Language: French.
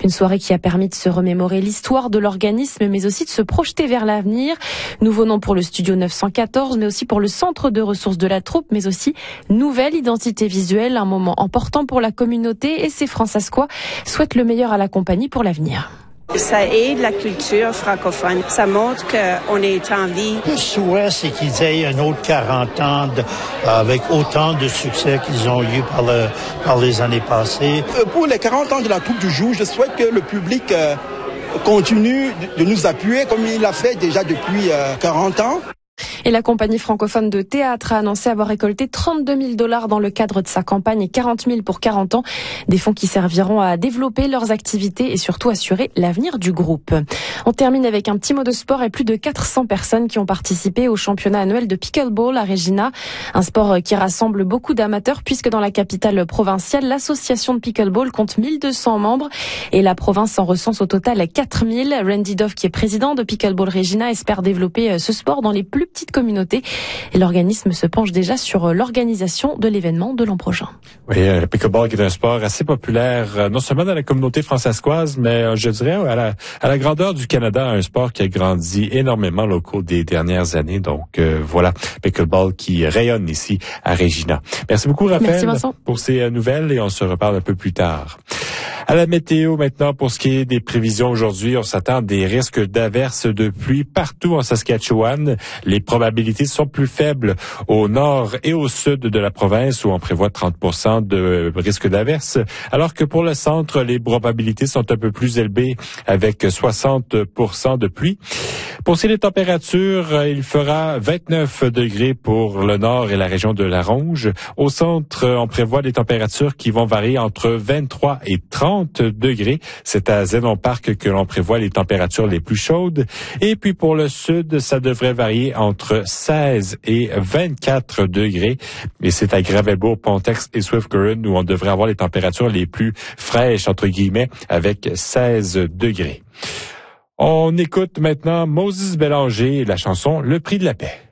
Une soirée qui a permis de se remémorer l'histoire de l'organisme, mais aussi de se projeter vers l'avenir. Nouveau nom pour le studio 914, mais aussi pour le centre de ressources de la troupe, mais aussi nouvelle identité visuelle, un moment important pour la communauté et ses Françaiscois souhaitent le meilleur à la compagnie pour l'avenir. Ça aide la culture francophone. Ça montre qu'on est en vie. Le souhait, c'est qu'ils aient un autre 40 ans avec autant de succès qu'ils ont eu par les années passées. Pour les 40 ans de la Troupe du Jour, je souhaite que le public continue de nous appuyer comme il l'a fait déjà depuis 40 ans. Et la compagnie francophone de théâtre a annoncé avoir récolté 32 000 $ dans le cadre de sa campagne et 40 000 pour 40 ans. Des fonds qui serviront à développer leurs activités et surtout assurer l'avenir du groupe. On termine avec un petit mot de sport et plus de 400 personnes qui ont participé au championnat annuel de pickleball à Regina. Un sport qui rassemble beaucoup d'amateurs puisque dans la capitale provinciale, l'association de pickleball compte 1200 membres et la province en recense au total 4000. Randy Dove, qui est président de Pickleball Regina, espère développer ce sport dans les plus petites communauté et l'organisme se penche déjà sur l'organisation de l'événement de l'an prochain. Oui, le pickleball qui est un sport assez populaire non seulement dans la communauté françaiscoise, mais je dirais à la grandeur du Canada, un sport qui a grandi énormément au cours des dernières années. Donc voilà, pickleball qui rayonne ici à Regina. Merci beaucoup Raphaël pour ces nouvelles et on se reparle un peu plus tard. À la météo maintenant, pour ce qui est des prévisions aujourd'hui, on s'attend à des risques d'averses de pluie partout en Saskatchewan. Les probabilités sont plus faibles au nord et au sud de la province où on prévoit 30% de risque d'averses, alors que pour le centre, les probabilités sont un peu plus élevées avec 60% de pluie. Pour ce qui est des températures, il fera 29 degrés pour le nord et la région de la Ronge. Au centre, on prévoit des températures qui vont varier entre 23 et 30 degrés. C'est à Zenon Park que l'on prévoit les températures les plus chaudes. Et puis pour le sud, ça devrait varier entre 16 et 24 degrés. Et c'est à Gravelbourg, Pontex et Swift Current où on devrait avoir les températures les plus fraîches, entre guillemets, avec 16 degrés. On écoute maintenant Moses Bélanger et la chanson Le prix de la paix.